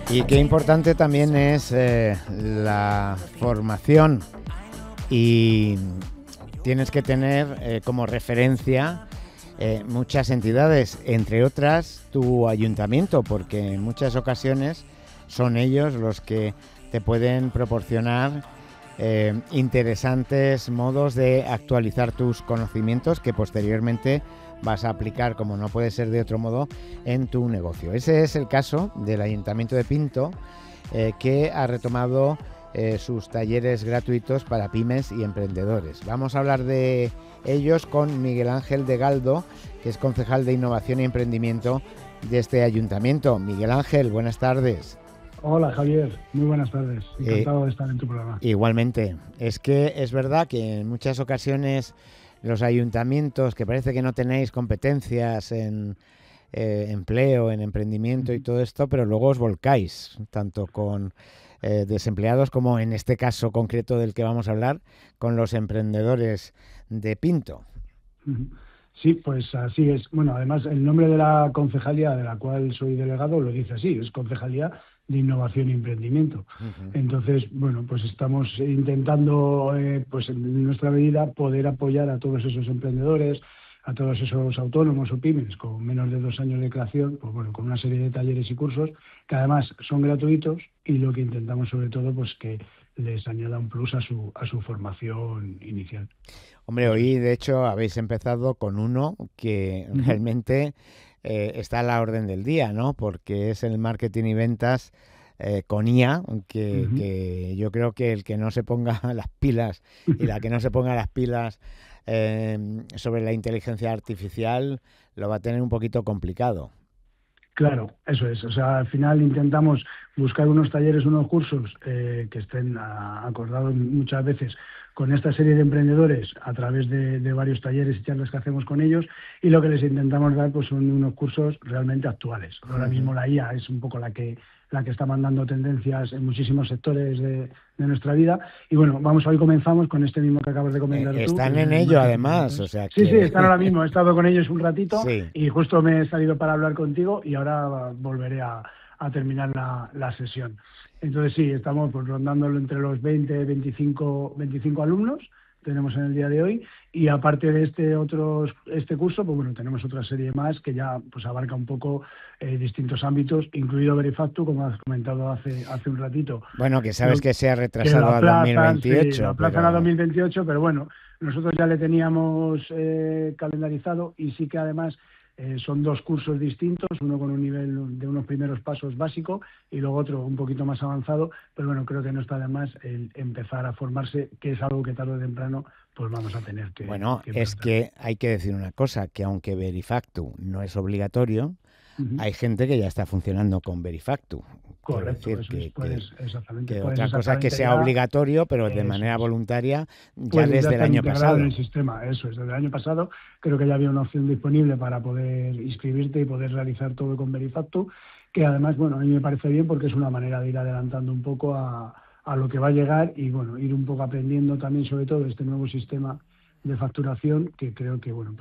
Y qué importante también es la formación, y tienes que tener como referencia muchas entidades, entre otras tu ayuntamiento, porque en muchas ocasiones son ellos los que te pueden proporcionar interesantes modos de actualizar tus conocimientos que posteriormente vas a aplicar, como no puede ser de otro modo, en tu negocio. Ese es el caso del Ayuntamiento de Pinto, que ha retomado sus talleres gratuitos para pymes y emprendedores. Vamos a hablar de ellos con Miguel Ángel de Galdo, que es concejal de Innovación y Emprendimiento de este ayuntamiento. Miguel Ángel, buenas tardes. Hola Javier, muy buenas tardes. Encantado de estar en tu programa. Igualmente. Es que es verdad que en muchas ocasiones los ayuntamientos, que parece que no tenéis competencias en empleo, en emprendimiento y todo esto, pero luego os volcáis, tanto con desempleados como en este caso concreto del que vamos a hablar, con los emprendedores de Pinto. Sí, pues así es. Bueno, además el nombre de la concejalía de la cual soy delegado lo dice así, es Concejalía de Innovación y Emprendimiento. Entonces, bueno, pues estamos intentando, pues en nuestra medida, poder apoyar a todos esos emprendedores, a todos esos autónomos o pymes con menos de 2 años de creación, pues bueno, con una serie de talleres y cursos que además son gratuitos, y lo que intentamos sobre todo, pues que les añada un plus a su formación inicial. Hombre, hoy de hecho habéis empezado con uno que realmente está a la orden del día, ¿no? Porque es el marketing y ventas con IA, que yo creo que el que no se ponga las pilas y la que no se ponga las pilas sobre la inteligencia artificial lo va a tener un poquito complicado. Claro, eso es. O sea, al final intentamos buscar unos talleres, unos cursos que estén acordados muchas veces con esta serie de emprendedores a través de varios talleres y charlas que hacemos con ellos, y lo que les intentamos dar pues son unos cursos realmente actuales. Ahora mismo la IA es un poco la que está mandando tendencias en muchísimos sectores de nuestra vida, y bueno, hoy comenzamos con este mismo que acabas de comentar tú. Están en ello además, o sea que... Sí, están ahora mismo, he estado con ellos un ratito, sí. Y justo me he salido para hablar contigo y ahora volveré a terminar la sesión. Entonces sí, estamos pues rondándolo entre los 20, 25 alumnos tenemos en el día de hoy, y aparte de este curso, pues bueno, tenemos otra serie más que ya pues abarca un poco distintos ámbitos, incluido Verifactu, como has comentado hace un ratito. Bueno, que sabes que se ha retrasado a 2028. Sí, lo aplazan a 2028, pero bueno, nosotros ya le teníamos calendarizado, y sí que además son 2 cursos distintos, uno con un nivel de unos primeros pasos básico y luego otro un poquito más avanzado, pero bueno, creo que no está de más el empezar a formarse, que es algo que tarde o temprano pues vamos a tener que... Bueno, es que hay que decir una cosa, que aunque Verifactu no es obligatorio, hay gente que ya está funcionando con Verifactu. Correcto, decir, exactamente. Que otra cosa es que sea obligatorio, pero de manera voluntaria ya desde el año pasado. En el sistema, eso es, desde el año pasado creo que ya había una opción disponible para poder inscribirte y poder realizar todo con Verifactu, que además, bueno, a mí me parece bien porque es una manera de ir adelantando un poco a lo que va a llegar, y bueno, ir un poco aprendiendo también sobre todo este nuevo sistema de facturación, que creo que, bueno,